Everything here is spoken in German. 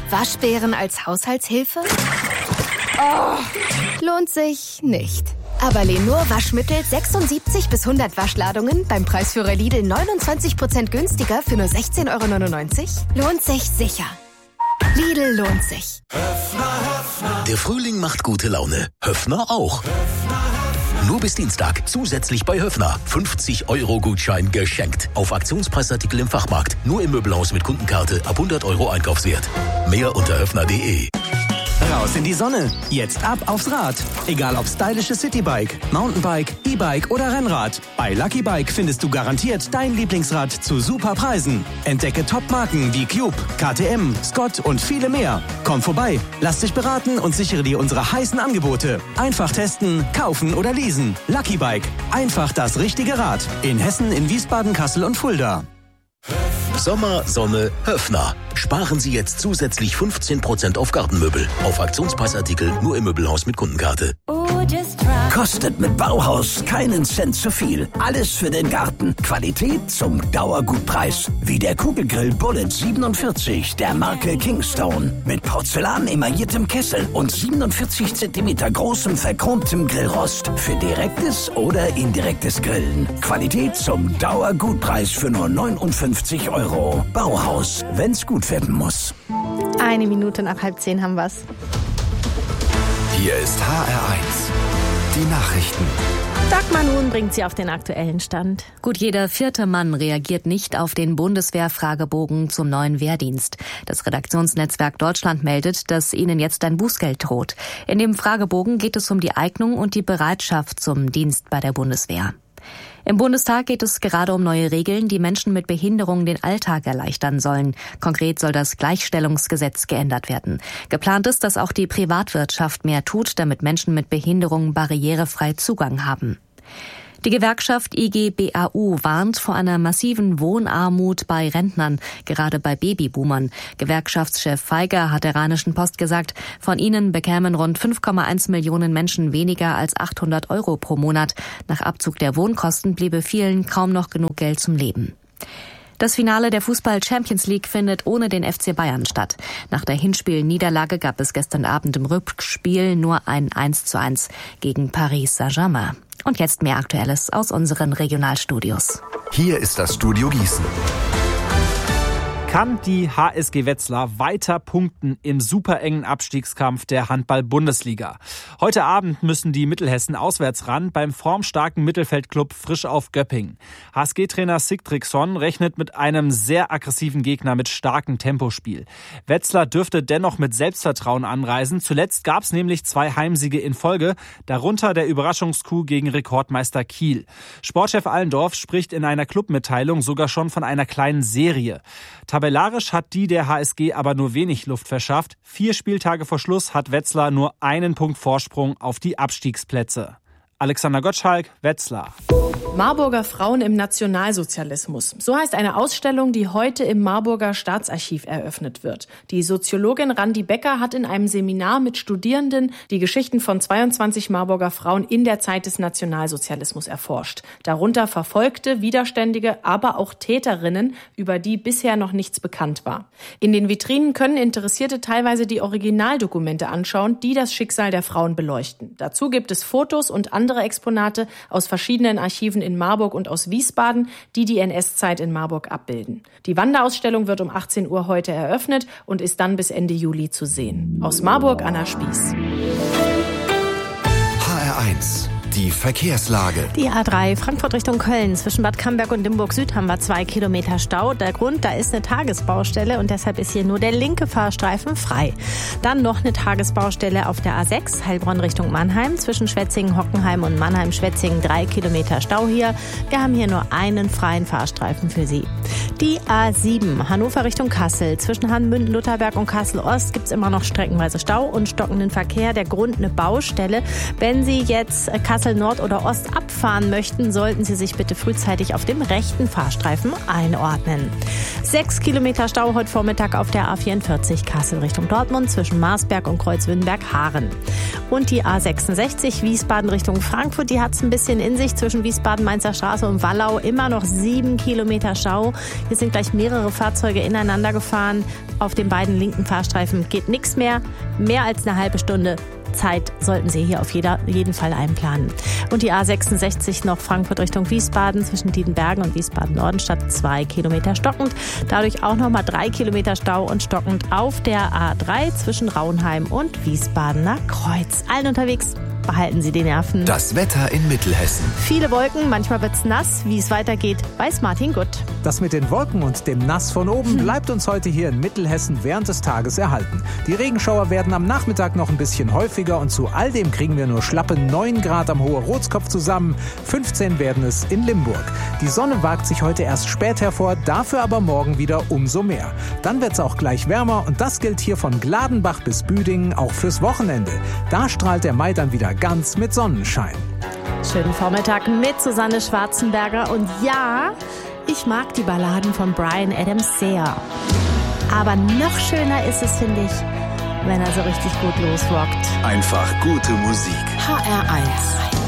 Waschbären als Haushaltshilfe? Oh, lohnt sich nicht. Aber Lenor Waschmittel 76 bis 100 Waschladungen beim Preisführer Lidl 29% günstiger für nur 16,99 €? Lohnt sich sicher. Lidl lohnt sich. Der Frühling macht gute Laune. Höffner auch. Nur bis Dienstag zusätzlich bei Höffner 50-€-Gutschein geschenkt. Auf Aktionspreisartikel im Fachmarkt. Nur im Möbelhaus mit Kundenkarte ab 100 € Einkaufswert. Mehr unter höffner.de. Raus in die Sonne. Jetzt ab aufs Rad. Egal ob stylisches Citybike, Mountainbike, E-Bike oder Rennrad. Bei Lucky Bike findest du garantiert dein Lieblingsrad zu super Preisen. Entdecke Top-Marken wie Cube, KTM, Scott und viele mehr. Komm vorbei, lass dich beraten und sichere dir unsere heißen Angebote. Einfach testen, kaufen oder leasen. Lucky Bike. Einfach das richtige Rad. In Hessen, in Wiesbaden, Kassel und Fulda. Sommer, Sonne, Höffner. Sparen Sie jetzt zusätzlich 15% auf Gartenmöbel. Auf Aktionspreisartikel nur im Möbelhaus mit Kundenkarte. Kostet mit Bauhaus keinen Cent zu viel. Alles für den Garten. Qualität zum Dauergutpreis. Wie der Kugelgrill Bullet 47 der Marke Kingstone. Mit Porzellan emailliertem Kessel und 47 cm großem verchromtem Grillrost. Für direktes oder indirektes Grillen. Qualität zum Dauergutpreis für nur 59 €. Bauhaus, wenn's gut werden muss. 1 Minute nach 9:30 haben wir's. Hier ist HR1. Die Nachrichten. Dagmar Nun bringt sie auf den aktuellen Stand. Gut jeder 4. Mann reagiert nicht auf den Bundeswehr-Fragebogen zum neuen Wehrdienst. Das Redaktionsnetzwerk Deutschland meldet, dass ihnen jetzt ein Bußgeld droht. In dem Fragebogen geht es um die Eignung und die Bereitschaft zum Dienst bei der Bundeswehr. Im Bundestag geht es gerade um neue Regeln, die Menschen mit Behinderungen den Alltag erleichtern sollen. Konkret soll das Gleichstellungsgesetz geändert werden. Geplant ist, dass auch die Privatwirtschaft mehr tut, damit Menschen mit Behinderungen barrierefrei Zugang haben. Die Gewerkschaft IG BAU warnt vor einer massiven Wohnarmut bei Rentnern, gerade bei Babyboomern. Gewerkschaftschef Feiger hat der Rheinischen Post gesagt, von ihnen bekämen rund 5,1 Millionen Menschen weniger als 800 € pro Monat. Nach Abzug der Wohnkosten bliebe vielen kaum noch genug Geld zum Leben. Das Finale der Fußball-Champions League findet ohne den FC Bayern statt. Nach der Hinspielniederlage gab es gestern Abend im Rückspiel nur ein 1:1 gegen Paris Saint-Germain. Und jetzt mehr Aktuelles aus unseren Regionalstudios. Hier ist das Studio Gießen. Kann die HSG Wetzlar weiter punkten im superengen Abstiegskampf der Handball-Bundesliga? Heute Abend müssen die Mittelhessen auswärts ran beim formstarken Mittelfeldklub Frisch auf Göppingen. HSG-Trainer Sigtriksson rechnet mit einem sehr aggressiven Gegner mit starkem Tempospiel. Wetzlar dürfte dennoch mit Selbstvertrauen anreisen. Zuletzt gab es nämlich 2 Heimsiege in Folge, darunter der Überraschungscoup gegen Rekordmeister Kiel. Sportchef Allendorf spricht in einer Clubmitteilung sogar schon von einer kleinen Serie. Tabellarisch hat die der HSG aber nur wenig Luft verschafft. 4 Spieltage vor Schluss hat Wetzlar nur 1 Punkt Vorsprung auf die Abstiegsplätze. Alexander Gottschalk, Wetzlar. Marburger Frauen im Nationalsozialismus. So heißt eine Ausstellung, die heute im Marburger Staatsarchiv eröffnet wird. Die Soziologin Randi Becker hat in einem Seminar mit Studierenden die Geschichten von 22 Marburger Frauen in der Zeit des Nationalsozialismus erforscht. Darunter Verfolgte, Widerständige, aber auch Täterinnen, über die bisher noch nichts bekannt war. In den Vitrinen können Interessierte teilweise die Originaldokumente anschauen, die das Schicksal der Frauen beleuchten. Dazu gibt es Fotos und andere Exponate aus verschiedenen Archiven in Marburg und aus Wiesbaden, die die NS-Zeit in Marburg abbilden. Die Wanderausstellung wird um 18 Uhr heute eröffnet und ist dann bis Ende Juli zu sehen. Aus Marburg, Anna Spieß. HR1. Die Verkehrslage. Die A3 Frankfurt Richtung Köln. Zwischen Bad Camberg und Limburg Süd haben wir 2 Kilometer Stau. Der Grund, da ist eine Tagesbaustelle und deshalb ist hier nur der linke Fahrstreifen frei. Dann noch eine Tagesbaustelle auf der A6 Heilbronn Richtung Mannheim. Zwischen Schwetzingen, Hockenheim und Mannheim-Schwetzingen 3 Kilometer Stau hier. Wir haben hier nur einen freien Fahrstreifen für Sie. Die A7 Hannover Richtung Kassel. Zwischen Hanmünden, Lutherberg und Kassel-Ost gibt es immer noch streckenweise Stau und stockenden Verkehr. Der Grund eine Baustelle. Wenn Sie jetzt Kassel Kassel Nord oder Ost abfahren möchten, sollten Sie sich bitte frühzeitig auf dem rechten Fahrstreifen einordnen. 6 Kilometer Stau heute Vormittag auf der A44 Kassel Richtung Dortmund zwischen Marsberg und Kreuzwindenberg-Haaren. Und die A66 Wiesbaden Richtung Frankfurt, die hat es ein bisschen in sich zwischen Wiesbaden-Mainzer Straße und Wallau. Immer noch 7 Kilometer Stau. Hier sind gleich mehrere Fahrzeuge ineinander gefahren. Auf den beiden linken Fahrstreifen geht nichts mehr. Mehr als eine halbe Stunde Zeit sollten Sie hier auf jeden Fall einplanen. Und die A66 noch Frankfurt Richtung Wiesbaden zwischen Diedenbergen und Wiesbaden-Nordenstadt 2 Kilometer stockend. Dadurch auch nochmal 3 Kilometer Stau und stockend auf der A3 zwischen Rauenheim und Wiesbadener Kreuz. Allen unterwegs. Behalten Sie die Nerven. Das Wetter in Mittelhessen. Viele Wolken, manchmal wird's nass. Wie es weitergeht, weiß Martin Gutt. Das mit den Wolken und dem Nass von oben bleibt uns heute hier in Mittelhessen während des Tages erhalten. Die Regenschauer werden am Nachmittag noch ein bisschen häufiger und zu all dem kriegen wir nur schlappe 9 Grad am Hohe-Rotskopf zusammen. 15 werden es in Limburg. Die Sonne wagt sich heute erst spät hervor, dafür aber morgen wieder umso mehr. Dann wird's auch gleich wärmer und das gilt hier von Gladenbach bis Büdingen auch fürs Wochenende. Da strahlt der Mai dann wieder ganz mit Sonnenschein. Schönen Vormittag mit Susanne Schwarzenberger. Und ja, ich mag die Balladen von Bryan Adams sehr. Aber noch schöner ist es, finde ich, wenn er so richtig gut losrockt. Einfach gute Musik. HR1.